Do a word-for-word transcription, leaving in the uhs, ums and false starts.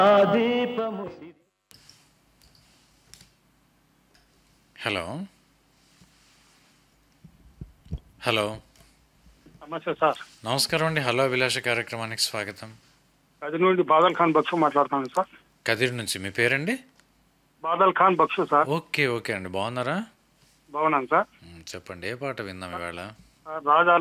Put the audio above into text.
ఆ దీపము hello hello నమస్తే సార్. నమస్కారం అండి. హలో అభిలాష కార్యక్రమానికి స్వాగతం. అది నుండి బాదల్ ఖాన్ బక్షు మాట్లాడుతాను సార్. కదిరి నుంచి. మీ పేరండి? Badal Khan Baksh sir. Okay okay అండి, బాగున్నారా? బాగున్నాను సార్. మ్, చెప్పండి, ఏ పాట విందాం ఇవాళ? రాజా